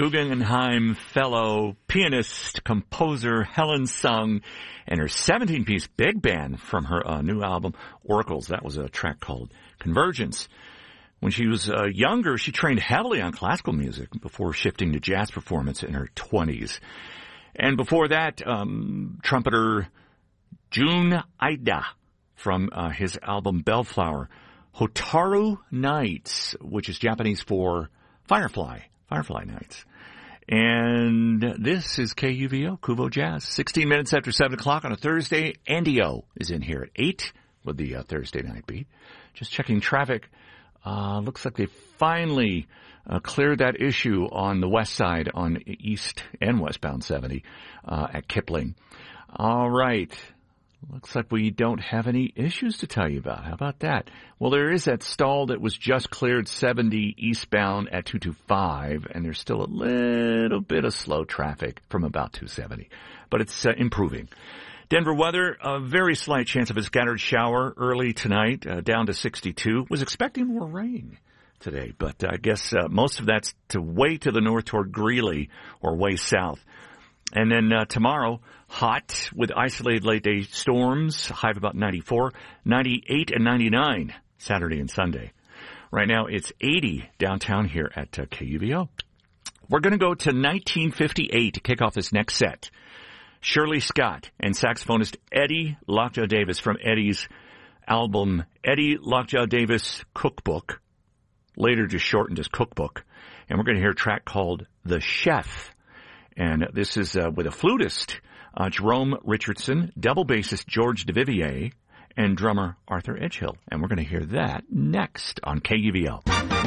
Guggenheim Fellow pianist, composer Helen Sung and her 17-piece big band from her new album, Oracles. That was a track called Convergence. When she was younger, she trained heavily on classical music before shifting to jazz performance in her 20s. And before that, trumpeter Jun Aida from his album Bellflower, Hotaru Nights, which is Japanese for Firefly Nights. And this is KUVO, Kuvo Jazz. 16 minutes after 7 o'clock on a Thursday. Andy O is in here at 8 with the Thursday night beat. Just checking traffic. Looks like they finally cleared that issue on the west side on east and westbound 70 at Kipling. All right. Looks like we don't have any issues to tell you about. How about that? Well, there is that stall that was just cleared 70 eastbound at 225, and there's still a little bit of slow traffic from about 270. But it's improving. Denver weather, a very slight chance of a scattered shower early tonight, down to 62. Was expecting more rain today, but I guess most of that's way to the north toward Greeley or way south. And then tomorrow, hot with isolated late-day storms, high of about 94, 98 and 99 Saturday and Sunday. Right now, it's 80 downtown here at KUVO. We're going to go to 1958 to kick off this next set. Shirley Scott and saxophonist Eddie Lockjaw Davis from Eddie's album Eddie Lockjaw Davis Cookbook, later just shortened as Cookbook. And we're going to hear a track called The Chef. And this is with a flutist, Jerome Richardson, double bassist George DeVivier, and drummer Arthur Edgehill. And we're going to hear that next on KUVO.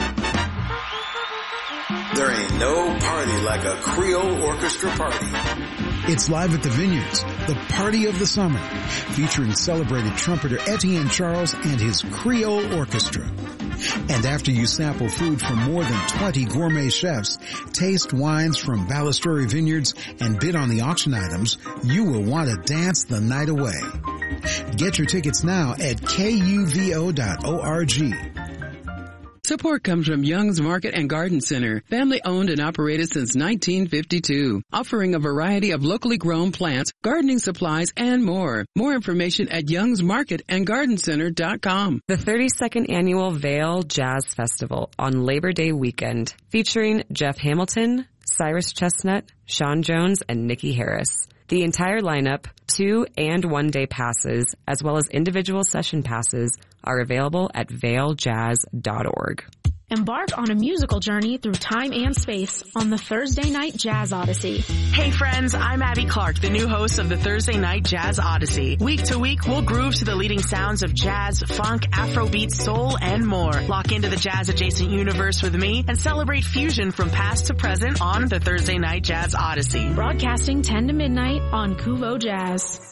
There ain't no party like a Creole orchestra party. It's live at the Vineyards, the party of the summer, featuring celebrated trumpeter Etienne Charles and his Creole Orchestra. And after you sample food from more than 20 gourmet chefs, taste wines from Ballasteri Vineyards, and bid on the auction items, you will want to dance the night away. Get your tickets now at kuvo.org. Support comes from Young's Market and Garden Center, family owned and operated since 1952, offering a variety of locally grown plants, gardening supplies, and more. More information at youngsmarketandgardencenter.com. The 32nd Annual Vail Jazz Festival on Labor Day weekend, featuring Jeff Hamilton, Cyrus Chestnut, Sean Jones, and Nikki Harris. The entire lineup, 2- and 1-day passes, as well as individual session passes, are available at vailjazz.org. Embark on a musical journey through time and space on the Thursday Night Jazz Odyssey. Hey friends, I'm Abby Clark, the new host of the Thursday Night Jazz Odyssey. Week to week, we'll groove to the leading sounds of jazz, funk, Afrobeat, soul, and more. Lock into the jazz-adjacent universe with me and celebrate fusion from past to present on the Thursday Night Jazz Odyssey. Broadcasting 10 to midnight on Kuvo Jazz.